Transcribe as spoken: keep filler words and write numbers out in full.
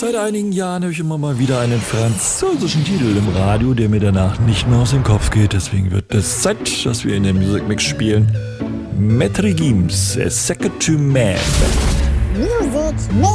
Seit einigen Jahren höre ich immer mal wieder einen französischen Titel im Radio, der mir danach nicht mehr aus dem Kopf geht. Deswegen wird es Zeit, dass wir in den Music Mix spielen. Maître Gims, Second to Man. Music Mix.